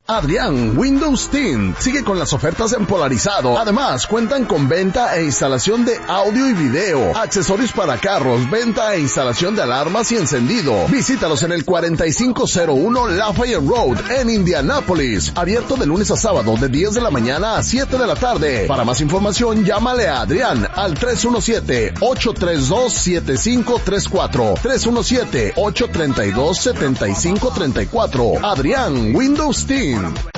Adrián Windows Tint sigue con las ofertas en polarizado. Además, cuentan con venta e instalación de audio y video, accesorios para carros, venta e instalación de alarmas y encendido. Visítalos en el 4501 Lafayette Road en Indianápolis. Abierto de lunes a sábado de 10 de la mañana a 7 de la tarde. Para más información, llámale a Adrián al 317-832-7534. 317-832-7534. Adrián Windows Tint.